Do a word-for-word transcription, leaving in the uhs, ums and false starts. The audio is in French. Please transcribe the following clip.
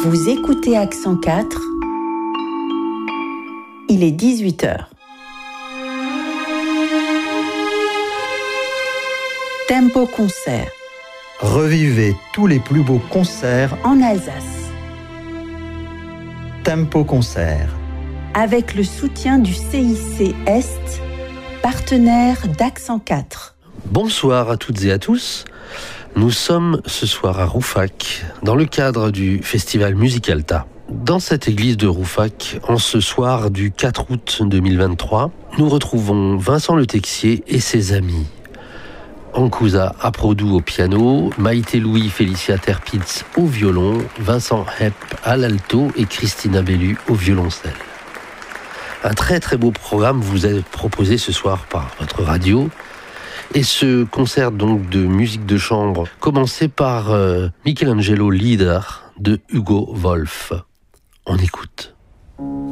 Vous écoutez Accent quatre, il est dix-huit heures. Tempo Concert. Revivez tous les plus beaux concerts en Alsace. Tempo Concert. Avec le soutien du C I C Est, partenaire d'Accent quatre. Bonsoir à toutes et à tous. Nous sommes ce soir à Rouffach, dans le cadre du festival Musicalta. Dans cette église de Rouffach, en ce soir du quatre août deux mille vingt-trois, nous retrouvons Vincent Le Texier et ses amis. Ancousa Aprodou au piano, Maïté Louis Félicia Terpitz au violon, Vincent Hepp à l'alto et Christina Bellu au violoncelle. Un très très beau programme vous est proposé ce soir par votre radio. Et ce concert donc de musique de chambre commencé par euh, Michelangelo Lieder de Hugo Wolf. On écoute.